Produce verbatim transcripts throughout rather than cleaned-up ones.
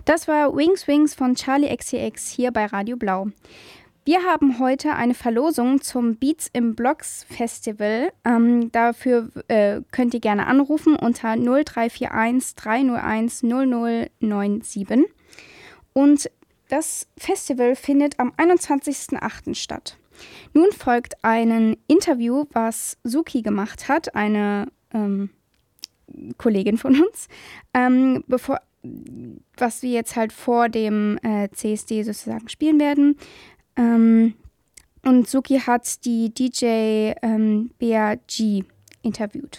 Das war Wings Wings von Charli X C X hier bei Radio Blau. Wir haben heute eine Verlosung zum Beats im Blocks Festival. Ähm, dafür äh, könnt ihr gerne anrufen unter null drei vier eins drei null eins null null neun sieben. Und das Festival findet am einundzwanzigsten achten statt. Nun folgt ein Interview, was Suki gemacht hat, eine ähm, Kollegin von uns, ähm, bevor, was wir jetzt halt vor dem äh, C S D sozusagen spielen werden. Ähm, und Suki hat die D J ähm, Bea G interviewt.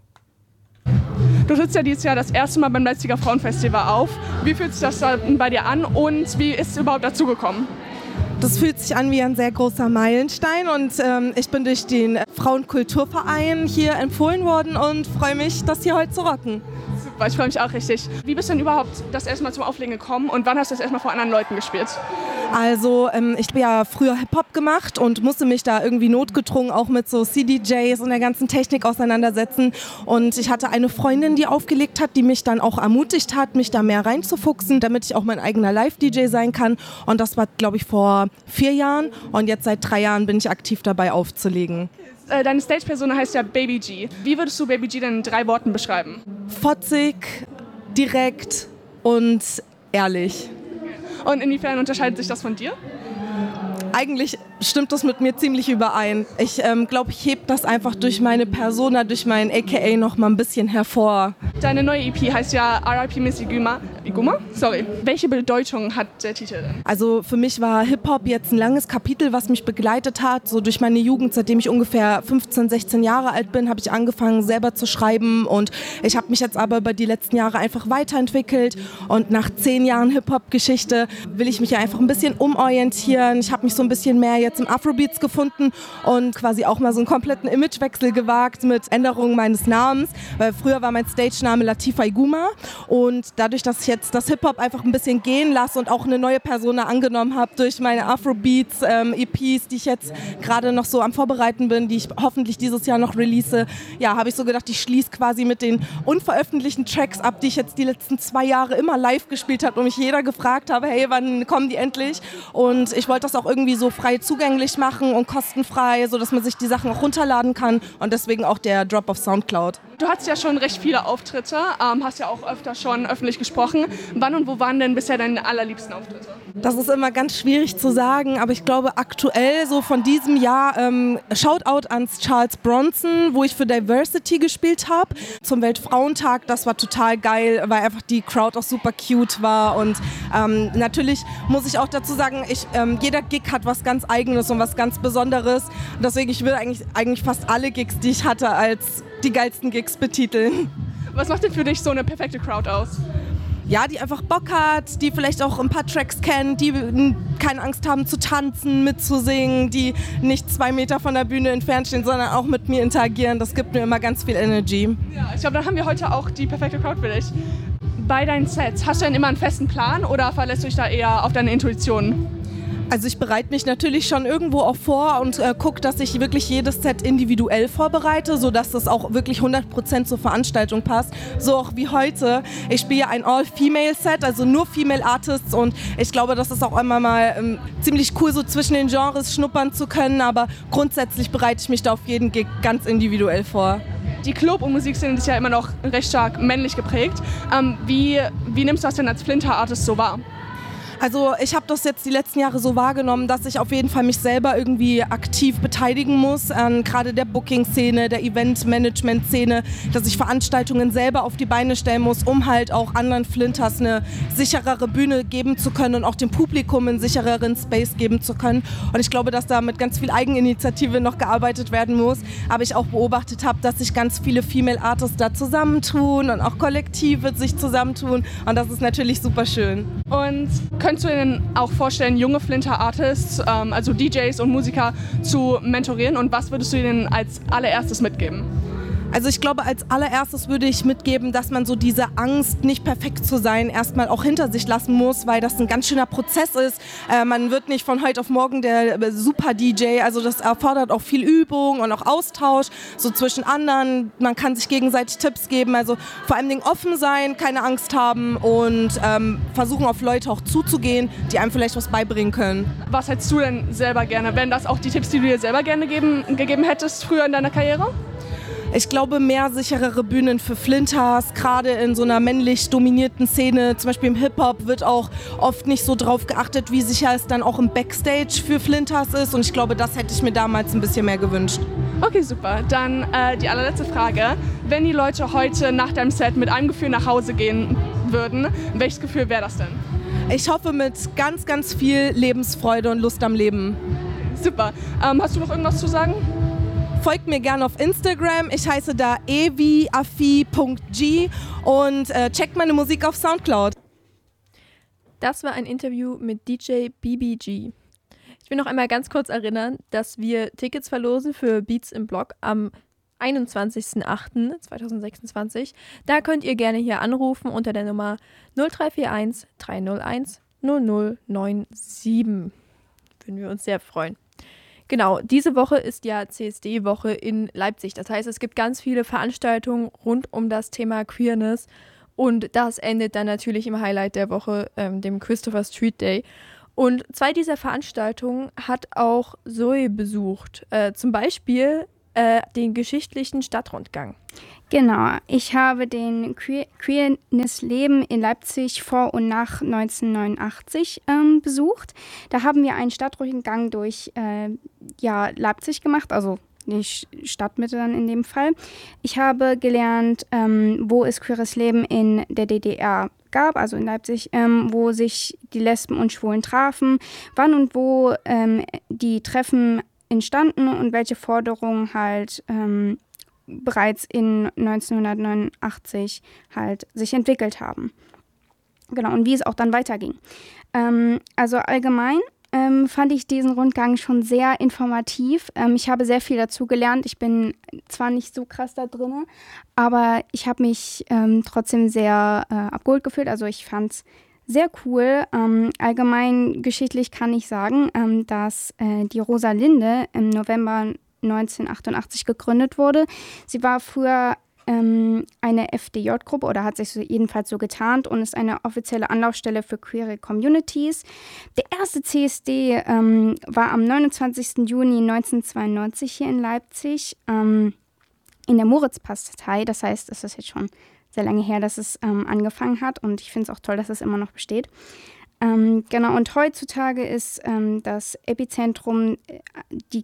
Du trittst ja dieses Jahr das erste Mal beim Leipziger Frauenfestival auf. Wie fühlt sich das dann bei dir an und wie ist es überhaupt dazu gekommen? Das fühlt sich an wie ein sehr großer Meilenstein und ähm, ich bin durch den Frauenkulturverein hier empfohlen worden und freue mich, das hier heute zu rocken. Super, ich freue mich auch richtig. Wie bist du denn überhaupt das erste Mal zum Auflegen gekommen und wann hast du das erste Mal vor anderen Leuten gespielt? Also ähm, ich habe ja früher Hip-Hop gemacht und musste mich da irgendwie notgedrungen auch mit so C D Js und der ganzen Technik auseinandersetzen. Und ich hatte eine Freundin, die aufgelegt hat, die mich dann auch ermutigt hat, mich da mehr reinzufuchsen, damit ich auch mein eigener Live-D J sein kann. Und das war, glaube ich, vor vier Jahren und jetzt seit drei Jahren bin ich aktiv dabei aufzulegen. Deine Stage-Persona heißt ja Baby G. Wie würdest du Baby G denn in drei Worten beschreiben? Fotzig, direkt und ehrlich. Und inwiefern unterscheidet sich das von dir? Eigentlich stimmt das mit mir ziemlich überein. Ich ähm, glaube, ich hebe das einfach durch meine Persona, durch meinen A K A noch mal ein bisschen hervor. Deine neue E P heißt ja R I P Miss Iguma. Iguma? Sorry. Welche Bedeutung hat der Titel denn? Also für mich war Hip-Hop jetzt ein langes Kapitel, was mich begleitet hat. So durch meine Jugend, seitdem ich ungefähr fünfzehn, sechzehn Jahre alt bin, habe ich angefangen selber zu schreiben. Und ich habe mich jetzt aber über die letzten Jahre einfach weiterentwickelt. Und nach zehn Jahren Hip-Hop-Geschichte will ich mich ja einfach ein bisschen umorientieren. Ich habe mich so ein bisschen mehr jetzt im Afrobeats gefunden und quasi auch mal so einen kompletten Imagewechsel gewagt mit Änderung meines Namens, weil früher war mein Stage-Name Latifa Iguma und dadurch, dass ich jetzt das Hip-Hop einfach ein bisschen gehen lasse und auch eine neue Persona angenommen habe durch meine Afrobeats ähm, E Ps, die ich jetzt gerade noch so am Vorbereiten bin, die ich hoffentlich dieses Jahr noch release, ja, habe ich so gedacht, ich schließe quasi mit den unveröffentlichten Tracks ab, die ich jetzt die letzten zwei Jahre immer live gespielt habe und mich jeder gefragt habe, hey, wann kommen die endlich? Und ich wollte das auch irgendwie so frei zugänglich machen und kostenfrei, sodass man sich die Sachen auch runterladen kann und deswegen auch der Drop auf Soundcloud. Du hattest ja schon recht viele Auftritte, ähm, hast ja auch öfter schon öffentlich gesprochen. Wann und wo waren denn bisher deine allerliebsten Auftritte? Das ist immer ganz schwierig zu sagen, aber ich glaube aktuell so von diesem Jahr ähm, Shoutout ans Charles Bronson, wo ich für Diversity gespielt habe, zum Weltfrauentag. Das war total geil, weil einfach die Crowd auch super cute war und ähm, natürlich muss ich auch dazu sagen, ich, ähm, jeder Gig hat was ganz Eigenes und was ganz Besonderes. Deswegen, ich würde eigentlich, eigentlich fast alle Gigs, die ich hatte, als die geilsten Gigs betiteln. Was macht denn für dich so eine perfekte Crowd aus? Ja, die einfach Bock hat, die vielleicht auch ein paar Tracks kennt, die keine Angst haben zu tanzen, mitzusingen, die nicht zwei Meter von der Bühne entfernt stehen, sondern auch mit mir interagieren. Das gibt mir immer ganz viel Energy. Ja, ich glaube, dann haben wir heute auch die perfekte Crowd für dich. Bei deinen Sets, hast du denn immer einen festen Plan oder verlässt du dich da eher auf deine Intuition? Also ich bereite mich natürlich schon irgendwo auch vor und äh, gucke, dass ich wirklich jedes Set individuell vorbereite, sodass das auch wirklich hundert Prozent zur Veranstaltung passt. So auch wie heute. Ich spiele ein All-Female-Set, also nur Female Artists und ich glaube, das ist auch einmal mal ähm, ziemlich cool, so zwischen den Genres schnuppern zu können, aber grundsätzlich bereite ich mich da auf jeden Gig ganz individuell vor. Die Club- und Musikszene ist ja immer noch recht stark männlich geprägt. Ähm, wie, wie nimmst du das denn als Flinter-Artist so wahr? Also ich habe das jetzt die letzten Jahre so wahrgenommen, dass ich auf jeden Fall mich selber irgendwie aktiv beteiligen muss, an gerade der Booking-Szene, der Event-Management-Szene, dass ich Veranstaltungen selber auf die Beine stellen muss, um halt auch anderen Flinters eine sicherere Bühne geben zu können und auch dem Publikum einen sichereren Space geben zu können. Und ich glaube, dass da mit ganz viel Eigeninitiative noch gearbeitet werden muss. Aber ich auch beobachtet habe, dass sich ganz viele Female Artists da zusammentun und auch Kollektive sich zusammentun. Und das ist natürlich super schön. Und könntest du dir denn auch vorstellen, junge Flinter-Artists, ähm, also D Js und Musiker, zu mentorieren? Und was würdest du ihnen als allererstes mitgeben? Also ich glaube, als allererstes würde ich mitgeben, dass man so diese Angst, nicht perfekt zu sein, erstmal auch hinter sich lassen muss, weil das ein ganz schöner Prozess ist. Äh, man wird nicht von heute auf morgen der Super-D J, also das erfordert auch viel Übung und auch Austausch, so zwischen anderen. Man kann sich gegenseitig Tipps geben, also vor allem offen sein, keine Angst haben und ähm, versuchen auf Leute auch zuzugehen, die einem vielleicht was beibringen können. Was hättest du denn selber gerne? Wären das auch die Tipps, die du dir selber gerne geben, gegeben hättest früher in deiner Karriere? Ich glaube, mehr sicherere Bühnen für Flinters, gerade in so einer männlich dominierten Szene, zum Beispiel im Hip-Hop, wird auch oft nicht so drauf geachtet, wie sicher es dann auch im Backstage für Flinters ist. Und ich glaube, das hätte ich mir damals ein bisschen mehr gewünscht. Okay, super. Dann äh, die allerletzte Frage. Wenn die Leute heute nach deinem Set mit einem Gefühl nach Hause gehen würden, welches Gefühl wäre das denn? Ich hoffe mit ganz, ganz viel Lebensfreude und Lust am Leben. Super. Ähm, hast du noch irgendwas zu sagen? Folgt mir gerne auf Instagram, ich heiße da eviafi punkt g und äh, checkt meine Musik auf Soundcloud. Das war ein Interview mit D J B B G. Ich will noch einmal ganz kurz erinnern, dass wir Tickets verlosen für Beats im Block am einundzwanzigsten achten zweitausendsechsundzwanzig. Da könnt ihr gerne hier anrufen unter der Nummer null drei vier eins drei null eins null null neun sieben. Würden wir uns sehr freuen. Genau, diese Woche ist ja C S D-Woche in Leipzig. Das heißt, es gibt ganz viele Veranstaltungen rund um das Thema Queerness. Und das endet dann natürlich im Highlight der Woche, ähm, dem Christopher Street Day. Und zwei dieser Veranstaltungen hat auch Zoe besucht. Äh, zum Beispiel äh, den geschichtlichen Stadtrundgang. Genau, ich habe den Que- Queerness-Leben in Leipzig vor und nach neunzehnhundertneunundachtzig ähm, besucht. Da haben wir einen Stadtrundgang durch äh, ja, Leipzig gemacht, also die Stadtmitte dann in dem Fall. Ich habe gelernt, ähm, wo es queeres Leben in der D D R gab, also in Leipzig, ähm, wo sich die Lesben und Schwulen trafen, wann und wo ähm, die Treffen entstanden und welche Forderungen halt ähm, bereits in neunzehnhundertneunundachtzig halt sich entwickelt haben. Genau, und wie es auch dann weiterging. Ähm, also allgemein ähm, fand ich diesen Rundgang schon sehr informativ. Ähm, ich habe sehr viel dazu gelernt. Ich bin zwar nicht so krass da drin, aber ich habe mich ähm, trotzdem sehr äh, abgeholt gefühlt. Also ich fand es sehr cool. Ähm, allgemein geschichtlich kann ich sagen, ähm, dass äh, die Rosalinde im November neunzehnhundertachtundachtzig gegründet wurde. Sie war früher ähm, eine F D J-Gruppe oder hat sich so jedenfalls so getarnt und ist eine offizielle Anlaufstelle für queere Communities. Der erste C S D ähm, war am neunundzwanzigsten Juni neunzehnhundertzweiundneunzig hier in Leipzig ähm, in der Moritzpastei. Das heißt, es ist jetzt schon sehr lange her, dass es ähm, angefangen hat und ich finde es auch toll, dass es immer noch besteht. Ähm, genau, und heutzutage ist ähm, das Epizentrum äh, die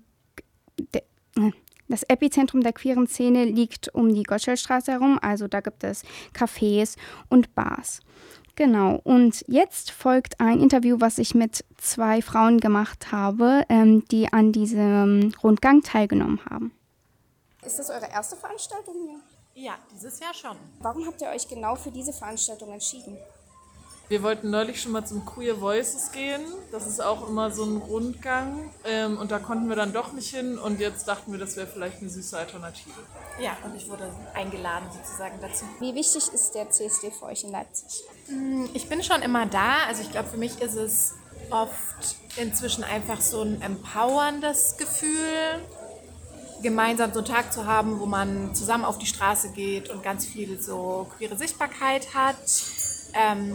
De, das Epizentrum der queeren Szene liegt um die Gottschalkstraße herum, also da gibt es Cafés und Bars. Genau, und jetzt folgt ein Interview, was ich mit zwei Frauen gemacht habe, ähm, die an diesem Rundgang teilgenommen haben. Ist das eure erste Veranstaltung hier? Ja, dieses Jahr schon. Warum habt ihr euch genau für diese Veranstaltung entschieden? Wir wollten neulich schon mal zum Queer Voices gehen. Das ist auch immer so ein Rundgang. Ähm, und da konnten wir dann doch nicht hin. Und jetzt dachten wir, das wäre vielleicht eine süße Alternative. Ja, und ich wurde eingeladen sozusagen dazu. Wie wichtig ist der C S D für euch in Leipzig? Ich bin schon immer da. Also ich glaube, für mich ist es oft inzwischen einfach so ein empowerndes Gefühl, gemeinsam so einen Tag zu haben, wo man zusammen auf die Straße geht und ganz viel so queere Sichtbarkeit hat. Ähm,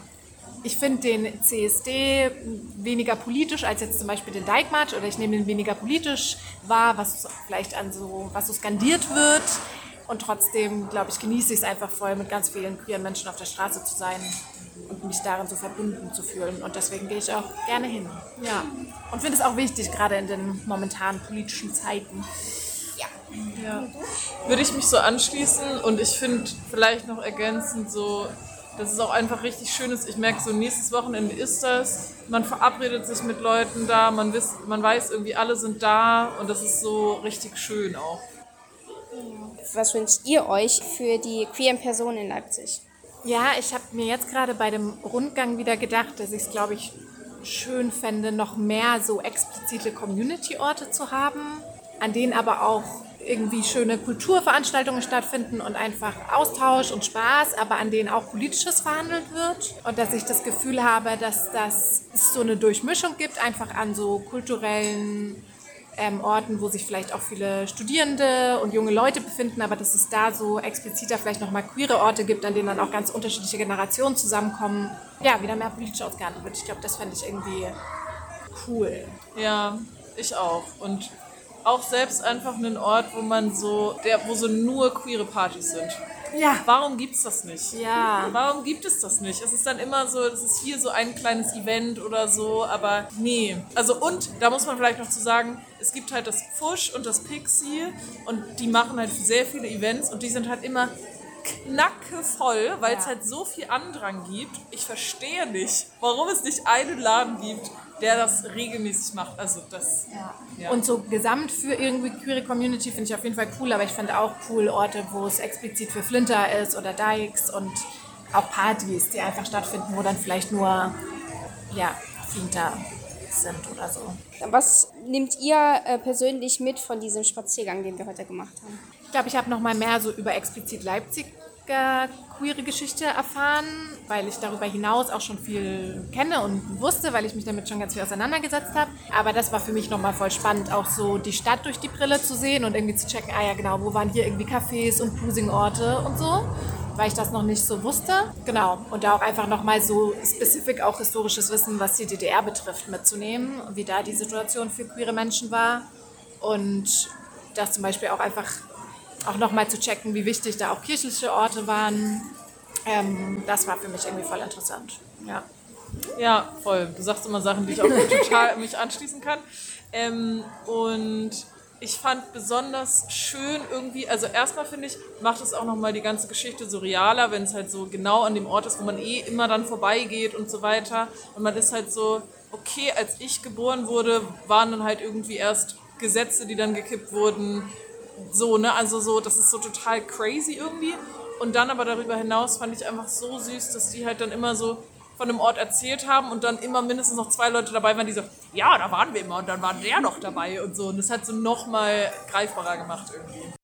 ich finde den C S D weniger politisch als jetzt zum Beispiel den Dijkmarsch oder ich nehme den weniger politisch wahr, was vielleicht an so, was so skandiert wird und trotzdem, glaube ich, genieße ich es einfach voll, mit ganz vielen queeren Menschen auf der Straße zu sein und mich darin so verbunden zu fühlen und deswegen gehe ich auch gerne hin. Ja. Und finde es auch wichtig, gerade in den momentanen politischen Zeiten. Ja. Würde ich mich so anschließen und ich finde vielleicht noch ergänzend so, dass es auch einfach richtig schön ist. Ich merke so, nächstes Wochenende ist das. Man verabredet sich mit Leuten da, man, wiss, man weiß irgendwie, alle sind da und das ist so richtig schön auch. Was wünscht ihr euch für die queeren Personen in Leipzig? Ja, ich habe mir jetzt gerade bei dem Rundgang wieder gedacht, dass ich es, glaube ich, schön fände, noch mehr so explizite Community-Orte zu haben, an denen aber auch irgendwie schöne Kulturveranstaltungen stattfinden und einfach Austausch und Spaß, aber an denen auch Politisches verhandelt wird. Und dass ich das Gefühl habe, dass das es so eine Durchmischung gibt, einfach an so kulturellen ähm, Orten, wo sich vielleicht auch viele Studierende und junge Leute befinden, aber dass es da so expliziter vielleicht nochmal queere Orte gibt, an denen dann auch ganz unterschiedliche Generationen zusammenkommen. Ja, wieder mehr politisch ausgehandelt wird. Ich glaube, das fände ich irgendwie cool. Ja, ich auch. Und auch selbst einfach einen Ort, wo man so, der, wo so nur queere Partys sind. Ja. Warum gibt's das nicht? Ja. Warum gibt es das nicht? Es ist dann immer so, es ist hier so ein kleines Event oder so, aber nee. Also und, da muss man vielleicht noch zu sagen, es gibt halt das Pfusch und das Pixie und die machen halt sehr viele Events und die sind halt immer knackevoll, weil es Ja. halt so viel Andrang gibt. Ich verstehe nicht, warum es nicht einen Laden gibt, der das regelmäßig macht. Also das. Ja. Ja. Und so gesamt für irgendwie queere Community finde ich auf jeden Fall cool, aber ich finde auch cool Orte, wo es explizit für Flinter ist oder Dykes und auch Partys, die einfach stattfinden, wo dann vielleicht nur ja, Flinter sind oder so. Was nehmt ihr äh, persönlich mit von diesem Spaziergang, den wir heute gemacht haben? Ich glaube, ich habe noch mal mehr so über explizit Leipziger queere Geschichte erfahren, weil ich darüber hinaus auch schon viel kenne und wusste, weil ich mich damit schon ganz viel auseinandergesetzt habe. Aber das war für mich noch mal voll spannend, auch so die Stadt durch die Brille zu sehen und irgendwie zu checken, ah ja genau, wo waren hier irgendwie Cafés und Cruising-Orte und so, weil ich das noch nicht so wusste. Genau, und da auch einfach noch mal so spezifisch auch historisches Wissen, was die D D R betrifft, mitzunehmen, wie da die Situation für queere Menschen war und das zum Beispiel auch einfach auch nochmal zu checken, wie wichtig da auch kirchliche Orte waren. Ähm, das war für mich irgendwie voll interessant. Ja. Ja, voll. Du sagst immer Sachen, die ich auch total mich anschließen kann. Ähm, und ich fand besonders schön irgendwie, also erstmal finde ich, macht es auch nochmal die ganze Geschichte so realer, wenn es halt so genau an dem Ort ist, wo man eh immer dann vorbeigeht und so weiter. Und man ist halt so, okay, als ich geboren wurde, waren dann halt irgendwie erst Gesetze, die dann gekippt wurden. So, ne, also so, das ist so total crazy irgendwie. Und dann aber darüber hinaus fand ich einfach so süß, dass die halt dann immer so von einem Ort erzählt haben und dann immer mindestens noch zwei Leute dabei waren, die so, ja, da waren wir immer und dann war der noch dabei und so. Und das hat so nochmal greifbarer gemacht irgendwie.